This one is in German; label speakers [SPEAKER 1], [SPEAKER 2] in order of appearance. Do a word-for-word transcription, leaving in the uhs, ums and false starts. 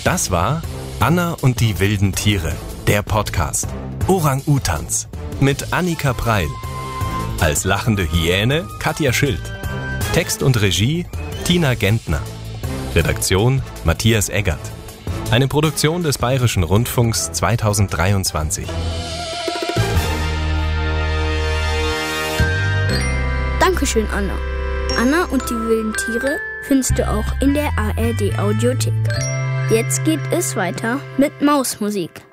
[SPEAKER 1] Das war Anna und die wilden Tiere, der Podcast. Orang-Utans mit Annika Preil. Als lachende Hyäne Katja Schild. Text und Regie Tina Gentner. Redaktion Matthias Eggert. Eine Produktion des Bayerischen Rundfunks zweitausenddreiundzwanzig.
[SPEAKER 2] Dankeschön, Anna. Anna und die wilden Tiere findest du auch in der A R D Audiothek. Jetzt geht es weiter mit Mausmusik.